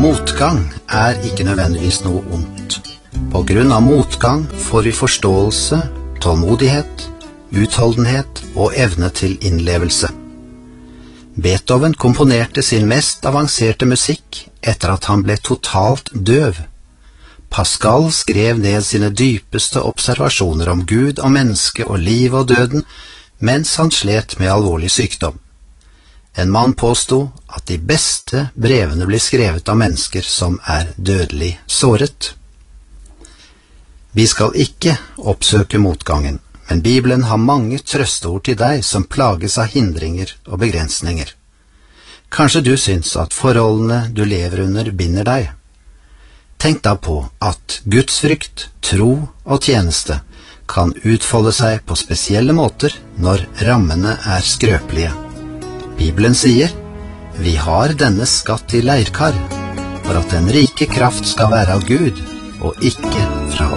Motgang er ikke nødvendigvis noe ondt. På grunn av motgang får vi forståelse, tålmodighet, utholdenhet og evne til innlevelse. Beethoven komponerte sin mest avanserte musikk etter at han ble totalt døv. Pascal skrev ned sine dypeste observasjoner om Gud og menneske og liv og døden, mens han slet med alvorlig sykdom. En mann påstod at de beste brevene blir skrevet av mennesker som er dødelig såret. Vi skal ikke oppsøke motgangen, men Bibelen har mange trøsteord til deg som plages av hindringer og begrensninger. Kanskje du syns at forholdene du lever under binder deg. Tenk da på at gudsfrykt, tro og tjeneste kan utfolde seg på spesielle måter når rammene er skrøpelige. Bibelen sier, vi har denne skatt i leirkar, for at den rike kraft skal være av Gud, og ikke fra